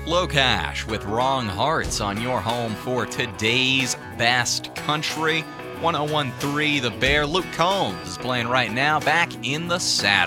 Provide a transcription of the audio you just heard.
Locash with Wrong Hearts on your home for today's best country. 1013 The Bear. Luke Combs is playing right now back in the saddle.